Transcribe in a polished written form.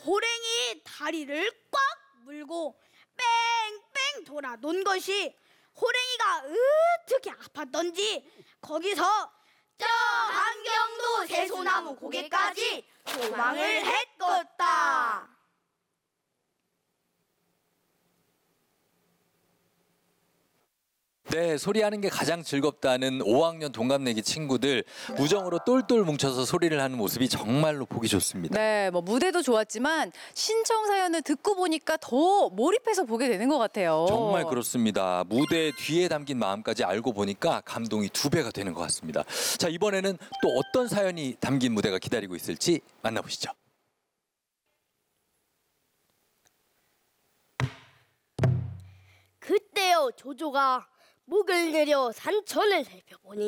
호랭이 다리를 꽉 물고 뺑뺑 돌아 논 것이 호랭이가 어떻게 아팠던지 거기서 저 한경도 새소나무 고개까지 도망을 했겠다. 네, 소리하는 게 가장 즐겁다는 5학년 동갑내기 친구들 우정으로 똘똘 뭉쳐서 소리를 하는 모습이 정말로 보기 좋습니다. 네, 뭐 무대도 좋았지만 신청 사연을 듣고 보니까 더 몰입해서 보게 되는 것 같아요. 정말 그렇습니다. 무대 뒤에 담긴 마음까지 알고 보니까 감동이 2배가 되는 것 같습니다. 자, 이번에는 또 어떤 사연이 담긴 무대가 기다리고 있을지 만나보시죠. 그때요 조조가 목을 내려 산천을 살펴보니